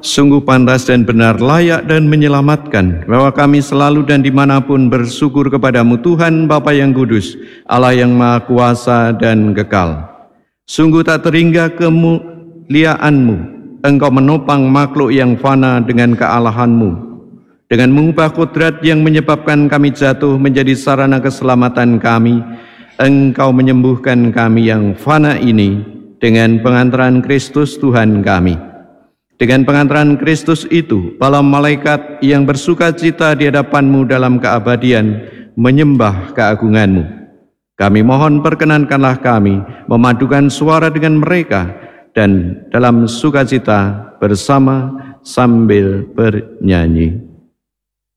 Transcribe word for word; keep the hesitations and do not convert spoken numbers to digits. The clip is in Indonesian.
sungguh pantas dan benar, layak dan menyelamatkan, bahwa kami selalu dan dimanapun bersyukur kepadamu Tuhan Bapa yang kudus, Allah yang maha kuasa dan kekal. Sungguh tak terhingga kemuliaan-Mu, Engkau menopang makhluk yang fana dengan kealahan-Mu, dengan mengubah kodrat yang menyebabkan kami jatuh menjadi sarana keselamatan kami. Engkau menyembuhkan kami yang fana ini dengan pengantaran Kristus Tuhan kami. Dengan pengantaran Kristus itu, para malaikat yang bersuka cita di hadapan-Mu dalam keabadian menyembah keagungan-Mu. Kami mohon perkenankanlah kami memadukan suara dengan mereka dan dalam sukacita bersama sambil bernyanyi.